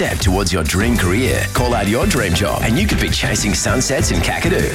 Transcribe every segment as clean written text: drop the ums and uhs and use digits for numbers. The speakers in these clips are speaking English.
step towards your dream career. Call out your dream job and you could be chasing sunsets in Kakadu.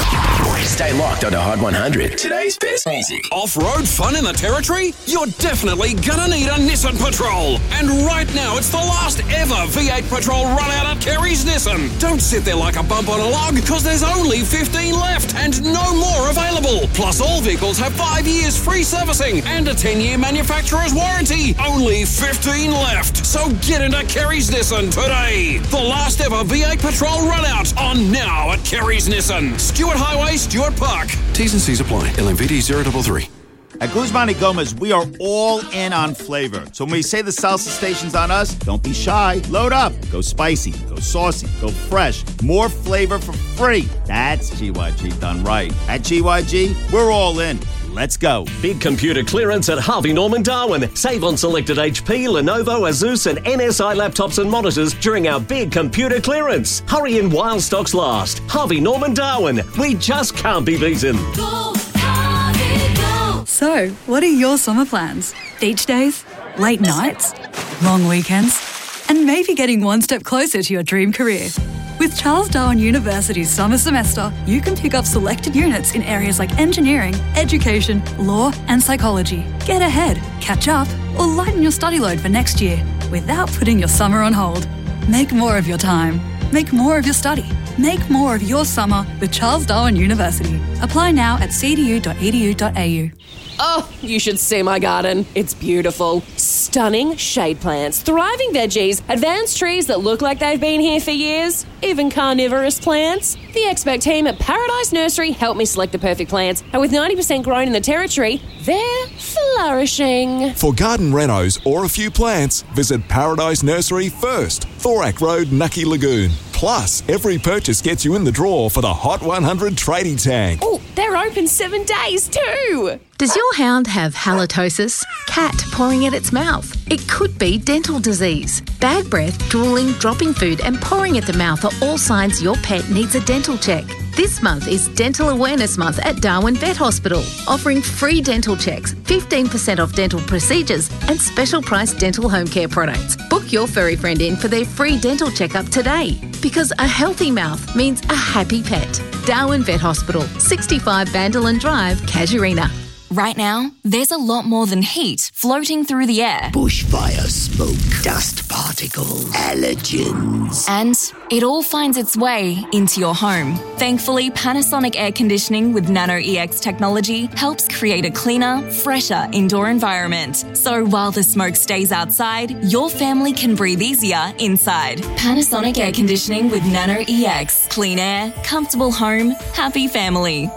Stay locked onto Hot 100. Today's best music. Off-road fun in the Territory? You're definitely gonna need a Nissan Patrol. And right now, it's the last ever V8 Patrol run out at Kerry's Nissan. Don't sit there like a bump on a log, because there's only 15 left and no more available. Plus, all vehicles have 5 years free servicing and a 10-year manufacturer's warranty. Only 15 left. So get into Kerry's Nissan today. The last ever V8 Patrol run out on now at Kerry's Nissan. Stuart Highway, Stuart Park. T's and C's apply. LMVD 033. At Guzman y Gomez, we are all in on flavor. So when we say the salsa station's on us, don't be shy. Load up. Go spicy. Go saucy. Go fresh. More flavor for free. That's GYG done right. At GYG, we're all in. Let's go. Big computer clearance at Harvey Norman Darwin. Save on selected HP, Lenovo, Asus and NSI laptops and monitors during our big computer clearance. Hurry in while stocks last. Harvey Norman Darwin. We just can't be beaten. Go, Harvey, go. So, what are your summer plans? Beach days? Late nights? Long weekends? And maybe getting one step closer to your dream career. With Charles Darwin University's summer semester, you can pick up selected units in areas like engineering, education, law and psychology. Get ahead, catch up, or lighten your study load for next year without putting your summer on hold. Make more of your time. Make more of your study. Make more of your summer with Charles Darwin University. Apply now at cdu.edu.au. Oh, you should see my garden. It's beautiful. Stunning shade plants, thriving veggies, advanced trees that look like they've been here for years, even carnivorous plants. The expert team at Paradise Nursery helped me select the perfect plants, and with 90% grown in the Territory, they're flourishing. For garden renos or a few plants, visit Paradise Nursery first, Thorak Road, Nucky Lagoon. Plus, every purchase gets you in the draw for the Hot 100 tradie tank. Oh, they're open 7 days too. Does your hound have halitosis? Cat pouring at its mouth? It could be dental disease. Bad breath, drooling, dropping food and pouring at the mouth are all signs your pet needs a dental check. This month is Dental Awareness Month at Darwin Vet Hospital, offering free dental checks, 15% off dental procedures and special price dental home care products. Book your furry friend in for their free dental checkup today, because a healthy mouth means a happy pet. Darwin Vet Hospital, 65 Vanderland Drive, Casuarina. Right now, there's a lot more than heat floating through the air. Bushfire smoke, dust particles, allergens. And it all finds its way into your home. Thankfully, Panasonic Air Conditioning with Nano EX technology helps create a cleaner, fresher indoor environment. So while the smoke stays outside, your family can breathe easier inside. Panasonic Air Conditioning with Nano EX. Clean air, comfortable home, happy family.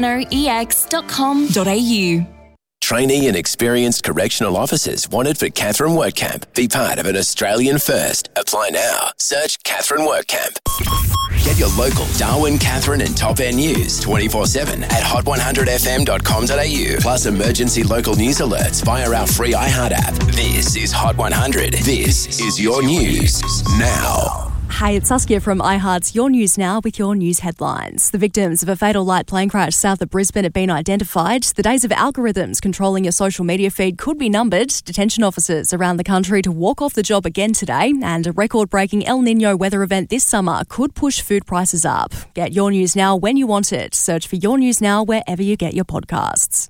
nanoex.com.au. Trainee and experienced correctional officers wanted for Katherine WorkCamp. Be part of an Australian first. Apply now. Search Katherine WorkCamp. Get your local Darwin, Katherine and Top End news 24/7 at hot100fm.com.au. Plus emergency local news alerts via our free iHeart app. This is Hot 100. This is your news now. Hey, it's Saskia from iHeart's Your News Now with your news headlines. The victims of a fatal light plane crash south of Brisbane have been identified. The days of algorithms controlling your social media feed could be numbered. Detention officers around the country to walk off the job again today, and a record-breaking El Niño weather event this summer could push food prices up. Get Your News Now when you want it. Search for Your News Now wherever you get your podcasts.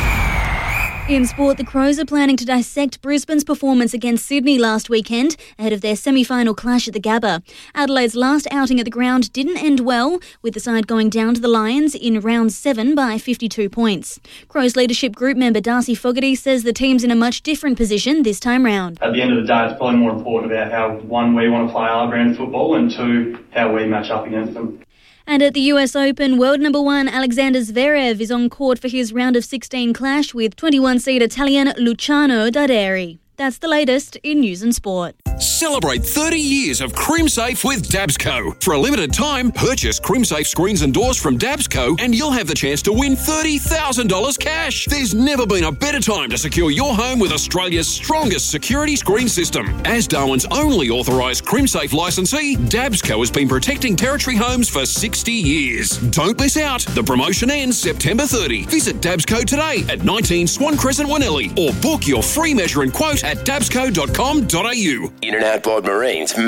In sport, the Crows are planning to dissect Brisbane's performance against Sydney last weekend ahead of their semi-final clash at the Gabba. Adelaide's last outing at the ground didn't end well, with the side going down to the Lions in round 7 by 52 points. Crows leadership group member Darcy Fogarty says the team's in a much different position this time round. At the end of the day, it's probably more important about how, one, we want to play our brand of football, and two, how we match up against them. And at the US Open, world number 1 Alexander Zverev is on court for his round of 16 clash with 21-seed Italian Luciano Darderi. That's the latest in news and sport. Celebrate 30 years of CrimSafe with Dabsco. For a limited time, purchase CrimSafe screens and doors from Dabsco and you'll have the chance to win $30,000 cash. There's never been a better time to secure your home with Australia's strongest security screen system. As Darwin's only authorised CrimSafe licensee, Dabsco has been protecting Territory homes for 60 years. Don't miss out. The promotion ends September 30. Visit Dabsco today at 19 Swan Crescent, Wanelli, or book your free measure and quote at dabsco.com.au. In and Outboard Marines